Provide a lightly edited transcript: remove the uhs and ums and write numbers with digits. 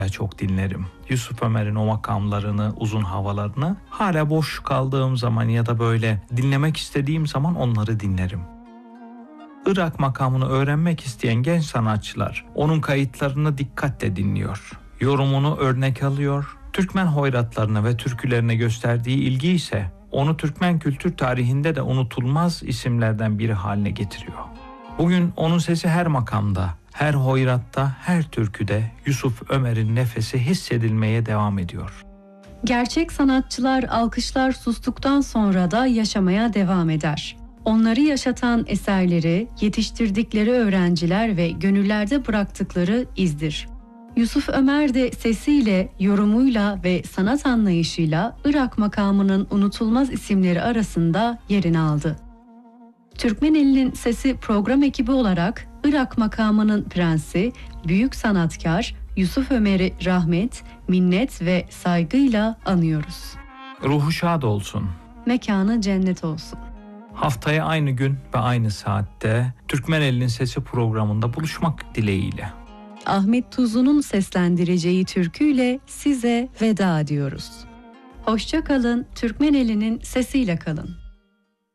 çok dinlerim. Yusuf Ömer'in o makamlarını, uzun havalarını hala boş kaldığım zaman ya da böyle dinlemek istediğim zaman onları dinlerim. Irak makamını öğrenmek isteyen genç sanatçılar onun kayıtlarını dikkatle dinliyor. Yorumunu örnek alıyor. Türkmen hoyratlarına ve türkülerine gösterdiği ilgi ise onu Türkmen kültür tarihinde de unutulmaz isimlerden biri haline getiriyor. Bugün onun sesi her makamda, her hoyratta, her türküde Yusuf Ömer'in nefesi hissedilmeye devam ediyor. Gerçek sanatçılar alkışlar sustuktan sonra da yaşamaya devam eder. Onları yaşatan eserleri, yetiştirdikleri öğrenciler ve gönüllerde bıraktıkları izdir. Yusuf Ömer de sesiyle, yorumuyla ve sanat anlayışıyla Irak makamının unutulmaz isimleri arasında yerini aldı. Türkmeneli'nin Sesi program ekibi olarak Irak makamının prensi, büyük sanatkar Yusuf Ömer'i rahmet, minnet ve saygıyla anıyoruz. Ruhu şad olsun. Mekanı cennet olsun. Haftaya aynı gün ve aynı saatte Türkmeneli'nin Sesi programında buluşmak dileğiyle. Ahmet Tuzlu'nun seslendireceği türküyle size veda ediyoruz. Hoşça kalın, Türkmeneli'nin sesiyle kalın.